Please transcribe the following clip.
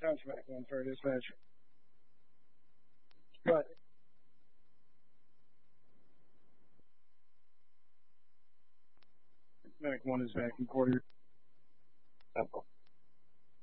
Smack 1 for dispatch. But Smack 1 is back in quarter. Temple.